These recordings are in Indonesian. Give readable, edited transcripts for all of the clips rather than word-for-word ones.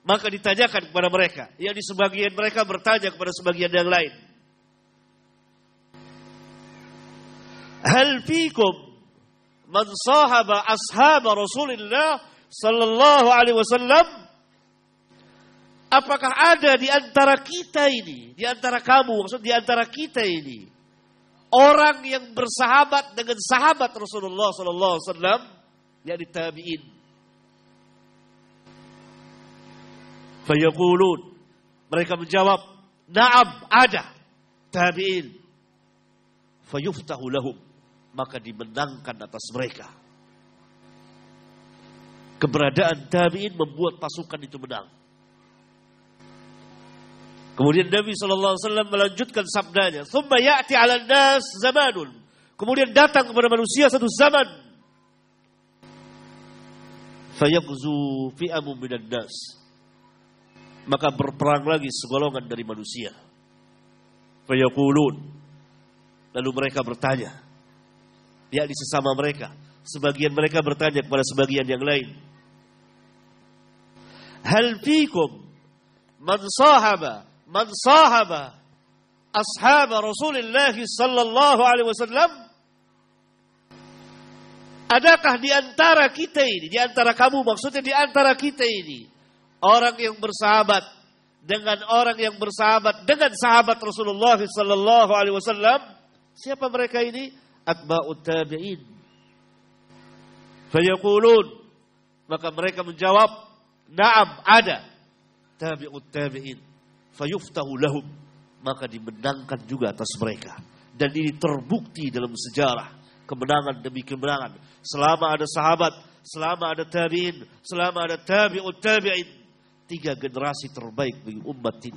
Maka ditanyakan kepada mereka. Yang di sebagian mereka bertanya kepada sebagian yang lain. Hal fikum man sahaba ashab Rasulullah sallallahu alaihi wasallam? Apakah ada di antara kita ini, di antara kamu, maksud di antara kita ini, orang yang bersahabat dengan sahabat Rasulullah sallallahu alaihi wasallam, yakni tabi'in? Fayaqulun, mereka menjawab, na'am, ada tabi'in. Fayuftahu lahum, maka dimenangkan atas mereka. Keberadaan tabi'in membuat pasukan itu menang. Kemudian Nabi SAW melanjutkan sabdanya, "Tsumma ya'ti 'alan nas zamanun." Kemudian datang kepada manusia satu zaman. Fayaghzu fi'amun minan nas. Maka berperang lagi segolongan dari manusia. Fayaqulun. Lalu mereka bertanya, yakni sesama mereka. Sebagian mereka bertanya kepada sebagian yang lain. Hal fikum man sahaba ashab Rasulullah sallallahu alaihi wasallam? Adakah di antara kita ini, di antara kamu, maksudnya di antara kita ini, orang yang bersahabat dengan orang yang bersahabat dengan sahabat Rasulullah sallallahu alaihi wasallam? Siapa mereka ini? Atba'ut tabi'in. Fayaqulun, maka mereka menjawab, na'am, ada tabi'ut tabi'in. Fayuftahu lahum, maka dimenangkan juga atas mereka. Dan ini terbukti dalam sejarah, kemenangan demi kemenangan. Selama ada sahabat, selama ada tabi'in, selama ada tabi'ut tabi'in, 3 generasi terbaik bagi umat ini.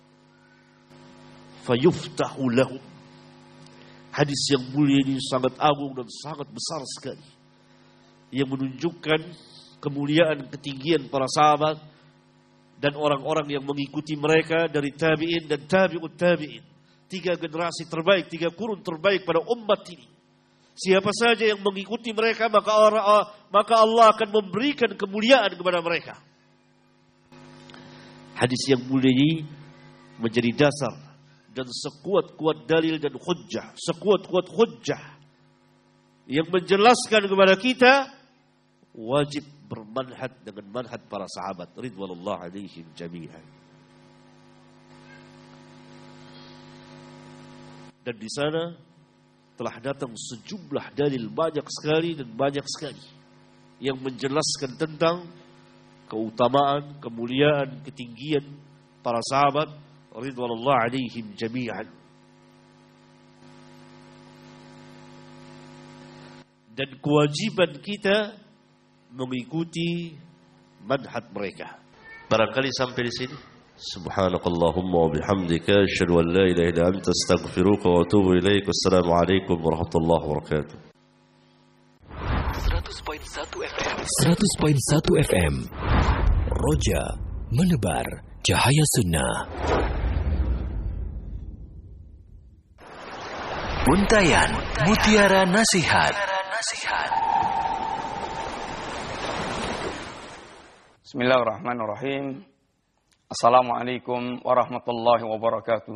Fayuftahu lahum. Hadis yang mulia ini sangat agung dan sangat besar sekali, yang menunjukkan kemuliaan, ketinggian para sahabat dan orang-orang yang mengikuti mereka dari tabi'in dan tabi'ut tabi'in. 3 generasi terbaik, 3 kurun terbaik pada umat ini. Siapa saja yang mengikuti mereka, maka Allah akan memberikan kemuliaan kepada mereka. Hadis yang mulia ini menjadi dasar dan sekuat-kuat dalil dan hujjah, sekuat-kuat hujjah yang menjelaskan kepada kita wajib bermanhaj dengan manhaj para sahabat ridwanullah alaihim jami'an. Dan di sana telah datang sejumlah dalil banyak sekali yang menjelaskan tentang keutamaan, kemuliaan, ketinggian para sahabat ridwanullah alaihim jami'an. Dan kewajiban kita mengikuti manhaj mereka. Barangkali sampai di sini. Subhanakallahumma wa bihamdika asyhadu an la ilaha illa anta astaghfiruka wa atubu ilaik. Wassalamu alaikum warahmatullahi wabarakatuh. 100.1 FM Roja menebar cahaya sunnah. Untayan Mutiara Nasihat. Bismillahirrahmanirrahim. Assalamualaikum warahmatullahi wabarakatuh.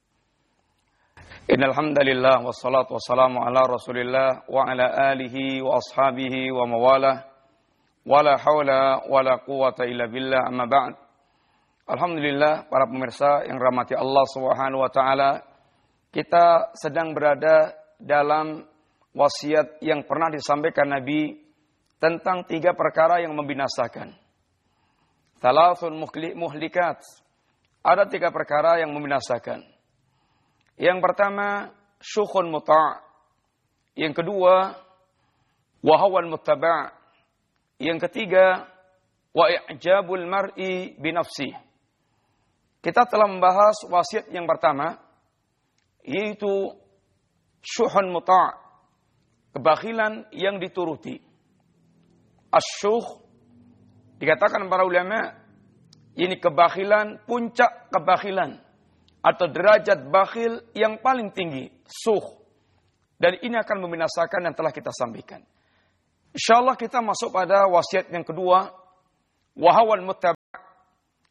Innal hamdalillah wassalatu wassalamu ala Rasulillah wa ala alihi wa ashabihi wa mawalah. Wala haula wala quwata illa billah, amma ba'd. Alhamdulillah, para pemirsa yang rahmati Allah Subhanahu wa taala, kita sedang berada dalam wasiat yang pernah disampaikan Nabi tentang 3 perkara yang membinasakan. Thalathun muhlikat. Ada 3 perkara yang membinasakan. Yang pertama, syukhun muta'. Yang kedua, wahawan muttaba'. Yang ketiga, wa i'jabul mar'i binafsi. Kita telah membahas wasiat yang pertama, yaitu syuhun muta', kebakhilan yang dituruti. Asyuh, dikatakan para ulama, ini kebakhilan, puncak kebakhilan, atau derajat bakhil yang paling tinggi, suh. Dan ini akan membinasakan yang telah kita sampaikan. InsyaAllah kita masuk pada wasiat yang kedua, wahawal muttaba',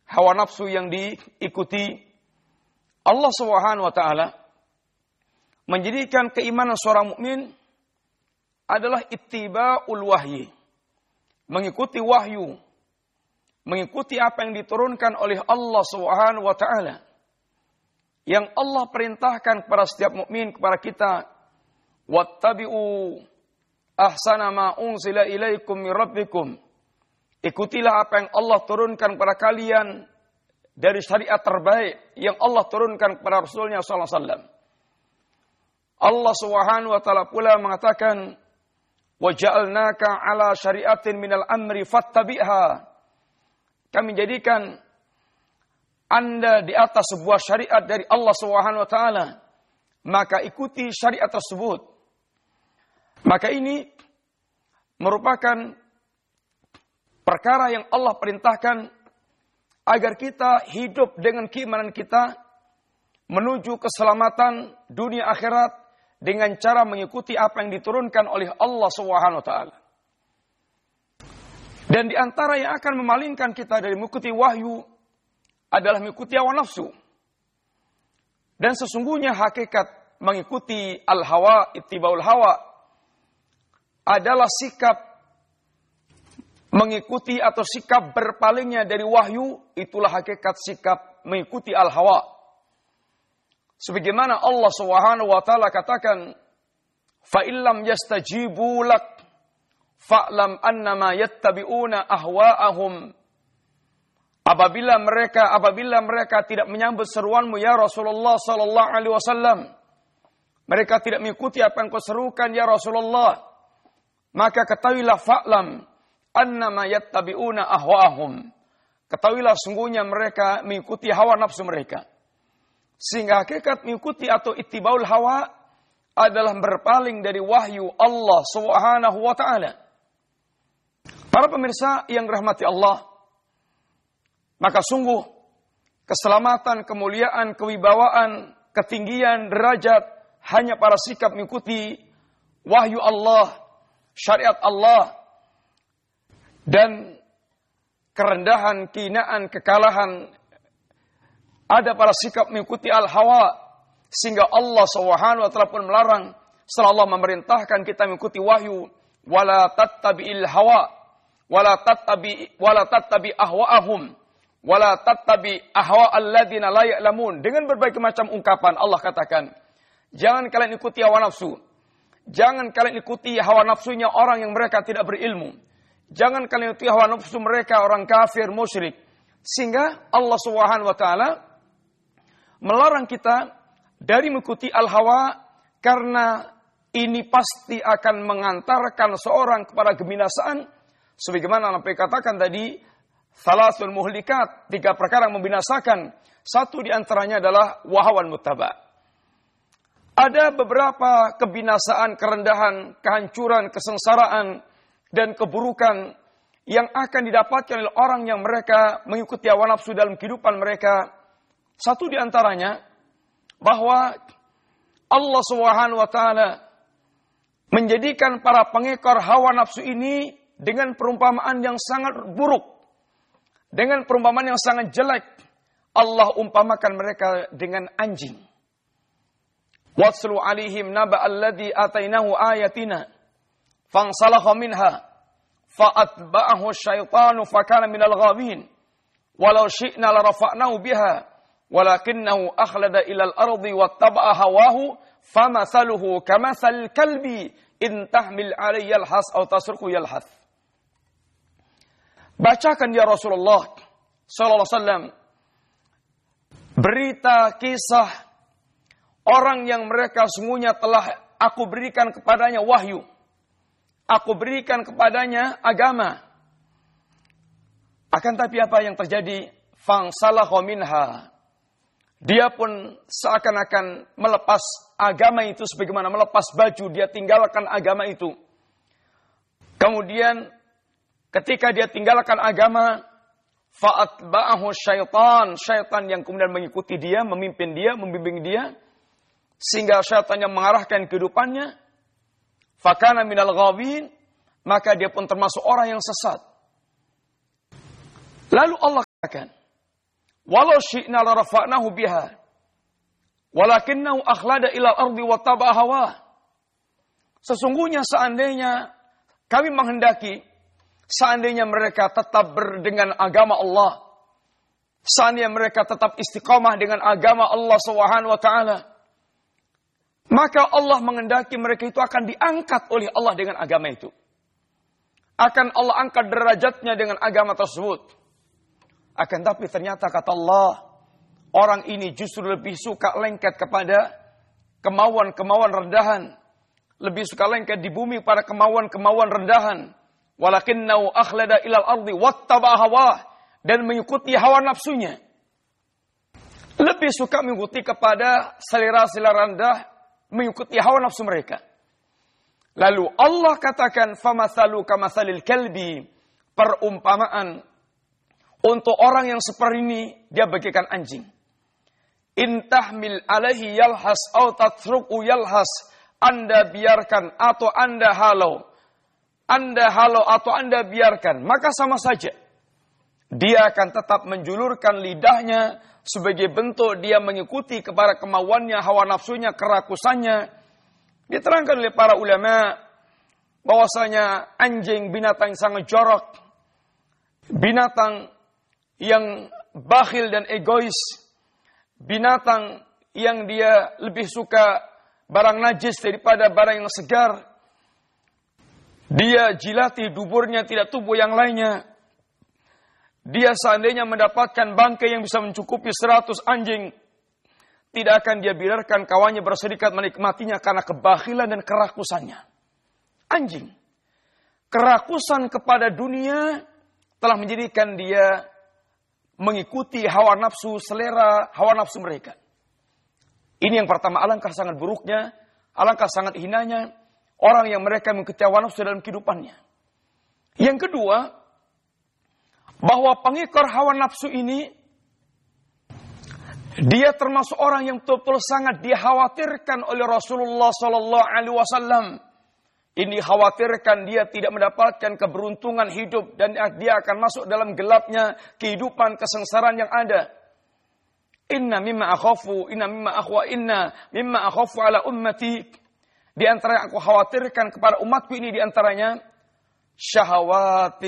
hawa nafsu yang diikuti, Allah Subhanahu wa taala menjadikan keimanan seorang mukmin adalah ittiba'ul wahyi. Mengikuti wahyu. Mengikuti apa yang diturunkan oleh Allah Subhanahu wa taala. Yang Allah perintahkan kepada setiap mukmin, kepada kita, wattabi'u ahsana ma unzila ilaikum min rabbikum. Ikutilah apa yang Allah turunkan kepada kalian dari syariat terbaik yang Allah turunkan kepada Rasulnya sallallahu alaihi wasallam. Allah Subhanahu wa taala pula mengatakan, wa ja'alnaka ala syari'atin minal amri fattabi'ha. Kami jadikan Anda di atas sebuah syariat dari Allah Subhanahu wa taala, maka ikuti syariat tersebut. Maka ini merupakan perkara yang Allah perintahkan agar kita hidup dengan keimanan kita menuju keselamatan dunia akhirat dengan cara mengikuti apa yang diturunkan oleh Allah Subhanahu wa taala. Dan di antara yang akan memalingkan kita dari mengikuti wahyu adalah mengikuti hawa nafsu. Dan sesungguhnya hakikat mengikuti al-hawa, ittiba'ul hawa adalah sikap mengikuti atau sikap berpalingnya dari wahyu, itulah hakikat sikap mengikuti al-hawa. Sebagaimana Allah Subhanahu wa taala katakan, fa illam yastajibu lak fa'lam annama yattabi'una ahwa'ahum. Apabila mereka tidak menyambut seruanmu ya Rasulullah sallallahu alaihi wasallam, mereka tidak mengikuti apa yang kau serukan ya Rasulullah, maka ketahuilah fa'lam annama yattabi'una ahwa'ahum. Ketahuilah sungguhnya mereka mengikuti hawa nafsu mereka. Sehingga hakikat mengikuti atau ittiba'ul hawa adalah berpaling dari wahyu Allah Subhanahu wa taala. Para pemirsa yang dirahmati Allah, maka sungguh keselamatan, kemuliaan, kewibawaan, ketinggian derajat hanya para sikap mengikuti wahyu Allah, syariat Allah, dan kerendahan, kehinaan, kekalahan ada pada sikap mengikuti al-hawa, sehingga Allah Subhanahu wa taala pun melarang setelah Allah memerintahkan kita mengikuti wahyu, wala tattabi'il hawa wala tattabi ahwa'ahum wala tattabi ahwa alladziina la ya'lamun. Dengan berbagai macam ungkapan Allah katakan, jangan kalian ikuti hawa nafsu, jangan kalian ikuti hawa nafsunya orang yang mereka tidak berilmu, jangan kalian ikuti hawa nafsu mereka orang kafir musyrik. Sehingga Allah Subhanahu wa taala melarang kita dari mengikuti al-hawa, karena ini pasti akan mengantarkan seorang kepada kebinasaan. Sebagaimana Nabi katakan tadi, salasul muhlikat, 3 perkara yang membinasakan. Satu di antaranya adalah wahawan muttaba. Ada beberapa kebinasaan, kerendahan, kehancuran, kesengsaraan, dan keburukan yang akan didapatkan oleh orang yang mereka mengikuti hawa nafsu dalam kehidupan mereka. Satu di antaranya, bahwa Allah Subhanahu wa taala menjadikan para pengekor hawa nafsu ini dengan perumpamaan yang sangat buruk, dengan perumpamaan yang sangat jelek. Allah umpamakan mereka dengan anjing. Watslu alaihim naba alladhi atainahu ayatina fansalakha minha fa'atba'ahu syaitanu fakana minal ghawin walau syi'na larafa'nahu biha walakinnahu akhlada ilal ardi wattaba'a hawahu famathaluhu kamathal kalbi in tahmil alayhi yalhas aw tasruku yalhath. Bacakan ya Rasulullah sallallahu alaihi wasallam berita kisah orang yang mereka sungguhnya telah aku berikan kepadanya wahyu, aku berikan kepadanya agama. Akan tapi apa yang terjadi? Fangsalakha minha. Dia pun seakan-akan melepas agama itu sebagaimana melepas baju, dia tinggalkan agama itu. Kemudian ketika dia tinggalkan agama, fa'atba'ahu syaitan yang kemudian mengikuti dia, memimpin dia, membimbing dia, sehingga syaitan yang mengarahkan kehidupannya, fakana minal ghawin, maka dia pun termasuk orang yang sesat. Lalu Allah katakan, walau syi'na la rafa'nahu biha walakinnahu akhlada ila al-ardi wattaba'a hawah. Sesungguhnya seandainya kami menghendaki, seandainya mereka tetap dengan agama Allah, seandainya mereka tetap istiqamah dengan agama Allah Subhanahu wa taala, maka Allah menghendaki mereka itu akan diangkat oleh Allah dengan agama itu. Akan Allah angkat derajatnya dengan agama tersebut. Akan tapi ternyata kata Allah, orang ini justru lebih suka lengket kepada kemauan-kemauan rendahan. Lebih suka lengket di bumi pada kemauan-kemauan rendahan. Walakinnahu akhlada ilal ardi wattaba'a hawah. Dan mengikuti hawa nafsunya. Lebih suka mengikuti kepada selera-selera rendah. Mengikuti hawa nafsu mereka. Lalu Allah katakan, famathalu kamathalil kalbi. Perumpamaan untuk orang yang seperti ini, dia bagaikan anjing. Intahmil alaihi yalhas au tatruku yalhas. Anda biarkan atau Anda halau. Anda halau atau Anda biarkan. Maka sama saja. Dia akan tetap menjulurkan lidahnya sebagai bentuk dia mengikuti kepada kemauannya, hawa nafsunya, kerakusannya. Diterangkan oleh para ulama bahwasanya anjing binatang yang sangat jorok. Binatang yang bakhil dan egois. Binatang yang dia lebih suka barang najis daripada barang yang segar. Dia jilati duburnya, tidak tubuh yang lainnya. Dia seandainya mendapatkan bangkai yang bisa mencukupi 100 anjing, tidak akan dia biarkan kawannya berserikat menikmatinya karena kebakhilan dan kerakusannya. Anjing. Kerakusan kepada dunia telah menjadikan dia mengikuti hawa nafsu, selera hawa nafsu mereka. Ini yang pertama, alangkah sangat buruknya, alangkah sangat hinanya orang yang mereka mengikuti hawa nafsu dalam kehidupannya. Yang kedua, bahwa pengikor hawa nafsu ini, dia termasuk orang yang betul-betul sangat dikhawatirkan oleh Rasulullah SAW. Ini khawatirkan dia tidak mendapatkan keberuntungan hidup dan dia akan masuk dalam gelapnya kehidupan kesengsaraan yang ada. Inna mimma akhafu ala ummati. Di antara yang aku khawatirkan kepada umatku ini di antaranya syahwat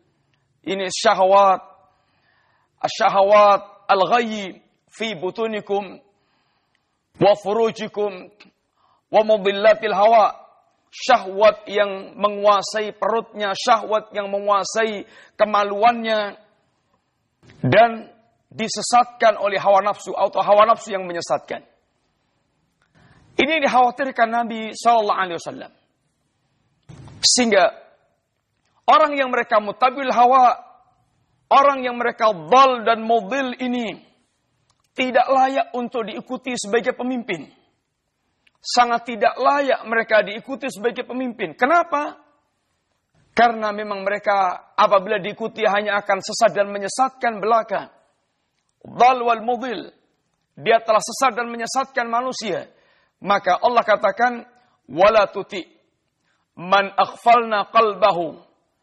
al-ghayyi fi butunikum wa furujikum wa mudillatil hawa. Syahwat yang menguasai perutnya, syahwat yang menguasai kemaluannya dan disesatkan oleh hawa nafsu atau hawa nafsu yang menyesatkan. Ini dikhawatirkan Nabi SAW. Sehingga orang yang mereka mutabil hawa, orang yang mereka dhal dan mudil ini tidak layak untuk diikuti sebagai pemimpin. Sangat tidak layak mereka diikuti sebagai pemimpin. Kenapa? Karena memang mereka apabila diikuti hanya akan sesat dan menyesatkan belaka. Dhal wal mudil. Dia telah sesat dan menyesatkan manusia. Maka Allah katakan, wala tuti man aghfalna qalbahu.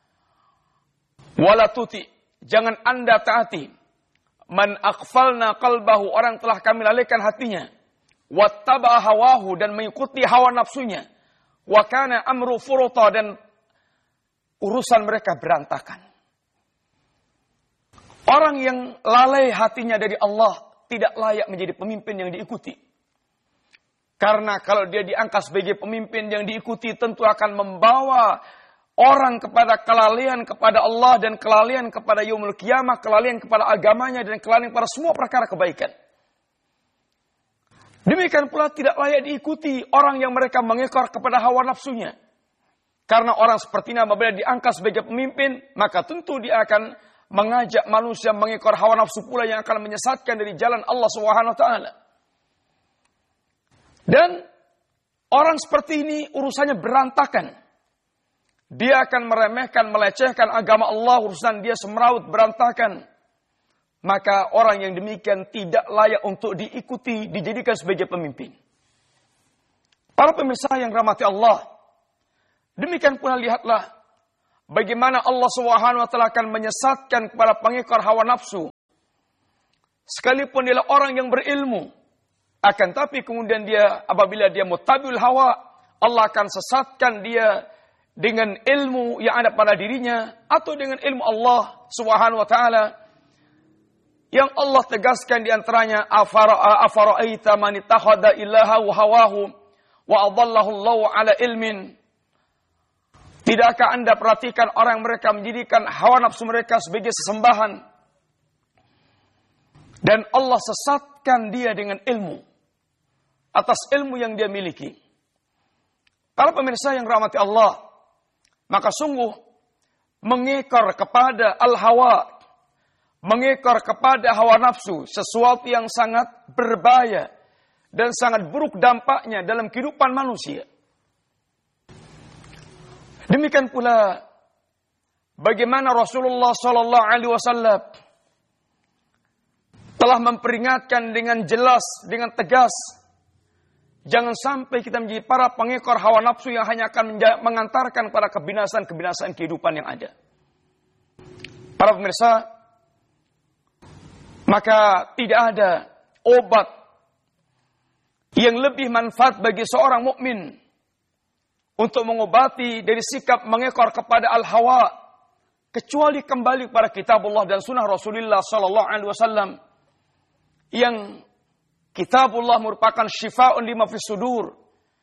Wala tuti, jangan Anda taati man aghfalna qalbahu, orang telah kami lalaikan hatinya. Wattaba'a hawahu, dan mengikuti hawa nafsunya. Wa kana amru furuta, dan urusan mereka berantakan. Orang yang lalai hatinya dari Allah tidak layak menjadi pemimpin yang diikuti. Karena kalau dia diangkat sebagai pemimpin yang diikuti tentu akan membawa orang kepada kelalaian kepada Allah dan kelalaian kepada yaumul qiyamah, kelalaian kepada agamanya dan kelalaian kepada semua perkara kebaikan. Demikian pula tidak layak diikuti orang yang mereka mengekor kepada hawa nafsunya. Karena orang seperti ini apabila diangkat sebagai pemimpin, maka tentu dia akan mengajak manusia mengekor hawa nafsu pula yang akan menyesatkan dari jalan Allah SWT. Dan orang seperti ini urusannya berantakan. Dia akan meremehkan, melecehkan agama Allah, urusan dia semeraut, berantakan. Maka orang yang demikian tidak layak untuk diikuti, dijadikan sebagai pemimpin. Para pemirsa yang rahmati Allah, demikian pula lihatlah bagaimana Allah SWT akan menyesatkan kepada pengekor hawa nafsu. sekalipun dia orang yang berilmu, akan tapi kemudian dia apabila dia muttabi'ul hawa, Allah akan sesatkan dia dengan ilmu yang ada pada dirinya atau dengan ilmu Allah Subhanahu wa taala. Yang Allah tegaskan di antaranya, afara'aita man ittakhadha ilahahu hawahu wa adallahu Allahu ala ilmin. Tidakkah Anda perhatikan orang mereka menjadikan hawa nafsu mereka sebagai sesembahan dan Allah sesatkan dia dengan ilmu, atas ilmu yang dia miliki. Para pemirsa yang rahmati Allah, maka sungguh mengekor kepada al-hawa, mengekor kepada hawa nafsu, sesuatu yang sangat berbahaya dan sangat buruk dampaknya dalam kehidupan manusia. Demikian pula bagaimana Rasulullah SAW telah memperingatkan dengan jelas, dengan tegas, jangan sampai kita menjadi para pengekor hawa nafsu yang hanya akan mengantarkan pada kebinasaan-kebinasaan kehidupan yang ada. Para pemirsa, maka tidak ada obat yang lebih manfaat bagi seorang mukmin untuk mengobati dari sikap mengekor kepada al-hawa kecuali kembali kepada kitabullah dan sunnah Rasulullah SAW, yang kitabullah merupakan syifa'un lima fis sudur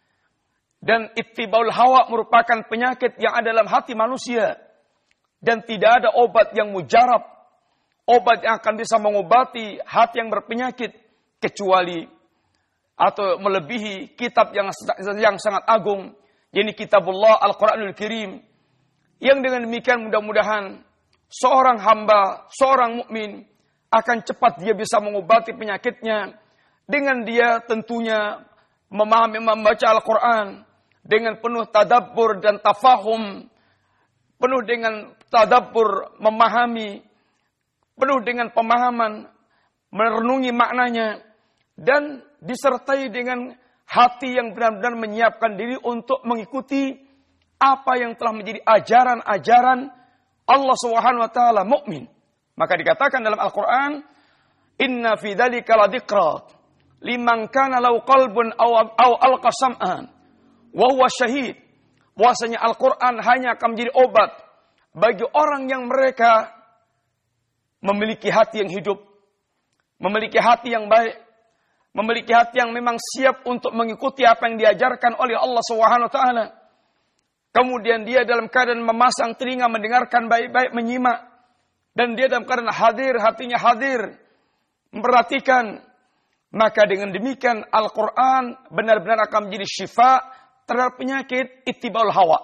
dan ittibaul hawa merupakan penyakit yang ada dalam hati manusia, dan tidak ada obat yang mujarab, obat yang akan bisa mengobati hati yang berpenyakit kecuali atau melebihi kitab yang sangat agung, yakni kitabullah Al-Quranul Karim, yang dengan demikian mudah-mudahan seorang hamba, seorang mukmin akan cepat dia bisa mengobati penyakitnya dengan dia tentunya memahami, membaca Al-Quran dengan penuh tadabbur dan tafahum, penuh dengan tadabbur, memahami, penuh dengan pemahaman, merenungi maknanya, dan disertai dengan hati yang benar-benar menyiapkan diri untuk mengikuti apa yang telah menjadi ajaran-ajaran Allah Subhanahu wa taala mukmin. Maka dikatakan dalam Al-Qur'an, inna fi dzalika ladzikra liman kana lahu qalbun aw alqa sam'an wa huwa syahid. Bahwasanya Al-Qur'an hanya akan menjadi obat bagi orang yang mereka memiliki hati yang hidup, memiliki hati yang baik, memiliki hati yang memang siap untuk mengikuti apa yang diajarkan oleh Allah Subhanahu wa taala. Kemudian dia dalam keadaan memasang telinga mendengarkan baik-baik, menyimak, dan dia dalam keadaan hadir, hatinya hadir, memperhatikan. Maka dengan demikian Al-Quran benar-benar akan menjadi syifa terhadap penyakit ittibaul hawa.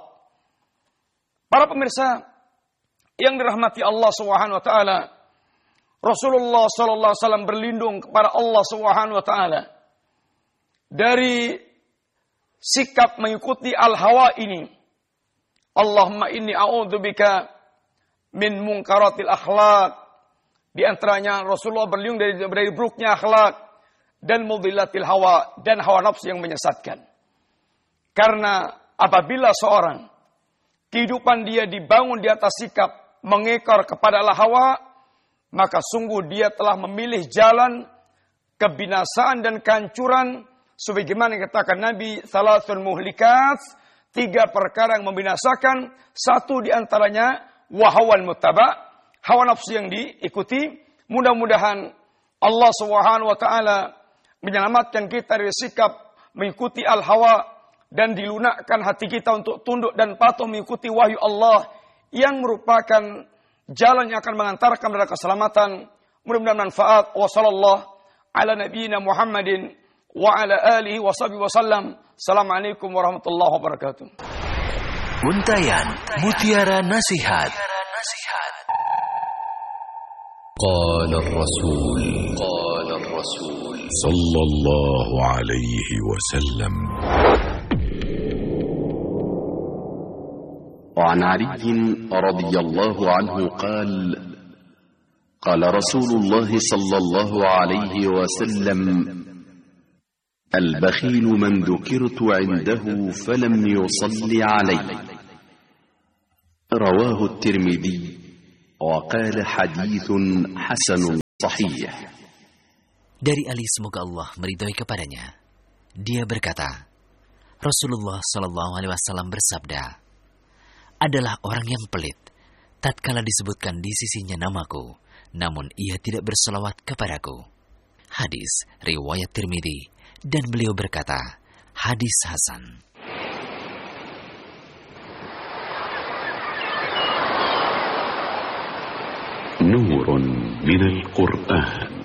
Para pemirsa yang dirahmati Allah Subhanahu wa taala, Rasulullah sallallahu alaihi wasallam berlindung kepada Allah Subhanahu wa taala dari sikap mengikuti al-hawa ini. Allahumma inni a'udzubika min munkaratil akhlaq. Di antaranya Rasulullah berlindung dari buruknya akhlak dan mudhillatil hawa, dan hawa nafsu yang menyesatkan. Karena apabila seorang kehidupan dia dibangun di atas sikap mengekor kepada al-hawa, maka sungguh dia telah memilih jalan kebinasaan dan kehancuran, sebagaimana katakan Nabi, salasul muhlikat, 3 perkara yang membinasakan. 1 diantaranya wahawal muttaba, hawa nafsu yang diikuti. Mudah-mudahan Allah Subhanahu wa taala menyelamatkan kita dari sikap mengikuti al-hawa dan dilunakkan hati kita untuk tunduk dan patuh mengikuti wahyu Allah yang merupakan jalan yang akan mengantarkan kepada keselamatan. Mudah-mudahan manfaat. Wa sallallahu ala nabiyyina Muhammadin wa ala alihi wa sahbihi wasallam. Assalamualaikum warahmatullahi wabarakatuh. Untayan Mutiara Nasihat. Qala Rasul sallallahu alaihi wasallam. وعن علي رضي الله عنه قال قال رسول الله صلى الله عليه وسلم البخيل من ذكرت عنده فلم يصل علي. رواه الترمذي وقال حديث حسن صحيح. Dari Ali, semoga Allah meridhoi kepadanya, dia berkata, Rasulullah SAW bersabda, adalah orang yang pelit tatkala disebutkan di sisinya namaku, namun ia tidak berselawat kepadaku. Hadis riwayat Tirmidzi, dan beliau berkata, hadis hasan. نور من القرآن.